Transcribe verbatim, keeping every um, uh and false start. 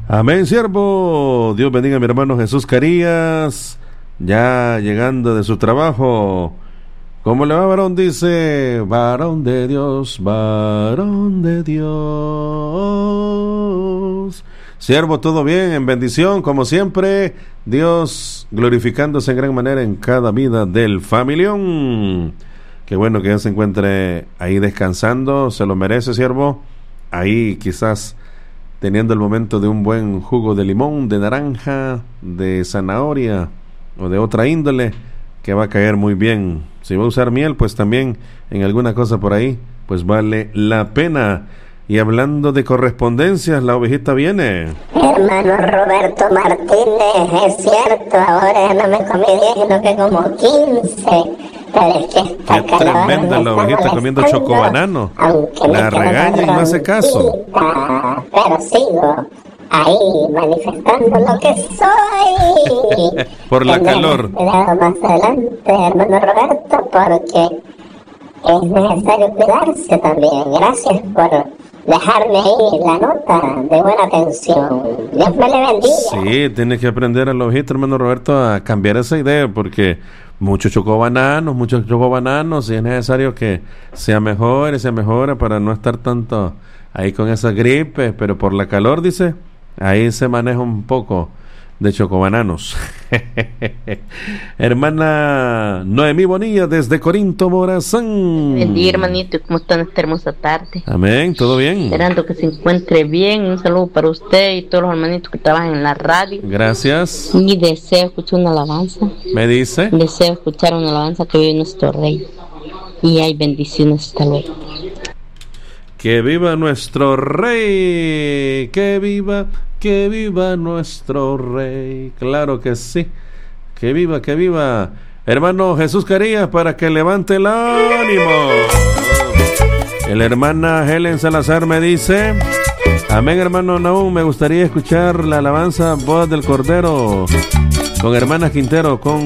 Amén, siervo. Dios bendiga a mi hermano Jesús Carías, ya llegando de su trabajo. ¿Cómo le va, varón? Dice, varón de Dios, varón de Dios. Siervo, todo bien, en bendición, como siempre. Dios glorificándose en gran manera en cada vida del familión. Qué bueno que ya se encuentre ahí descansando, se lo merece, siervo. Ahí quizás teniendo el momento de un buen jugo de limón, de naranja, de zanahoria o de otra índole, que va a caer muy bien. Si va a usar miel, pues también en alguna cosa por ahí, pues vale la pena. Y hablando de correspondencias, la ovejita viene. Hermano Roberto Martínez, es cierto, ahora ya no me comí diez, sino que como quince. Pero es que esta Qué tremenda la ovejita comiendo chocobanano. La regaña y no hace caso. Pero sigo ahí manifestando lo que soy. Por la calor. Cuidado más adelante, hermano Roberto, porque es necesario cuidarse también. Gracias por dejarme ahí la nota de buena atención. Dios me le bendiga. Sí, tiene que aprender a la ovejita, hermano Roberto, a cambiar esa idea, porque muchos chocobananos, muchos chocobananos, y es necesario que sea mejor y se mejore para no estar tanto ahí con esa gripe, pero por la calor, dice, ahí se maneja un poco de chocobananos. Hermana Noemí Bonilla desde Corinto, Morazán. Bendiga, hermanito, ¿cómo están esta hermosa tarde? Amén, todo bien. Esperando que se encuentre bien. Un saludo para usted y todos los hermanitos que trabajan en la radio. Gracias. Y deseo escuchar una alabanza. Me dice. Deseo escuchar una alabanza que vive nuestro Rey. Y hay bendiciones, hasta luego. Que viva nuestro Rey, que viva, que viva nuestro Rey. Claro que sí, que viva, que viva. Hermano Jesús Carías, para que levante el ánimo. La hermana Helen Salazar me dice, amén, hermano Naúm, me gustaría escuchar la alabanza Voz del Cordero con hermana Quintero, con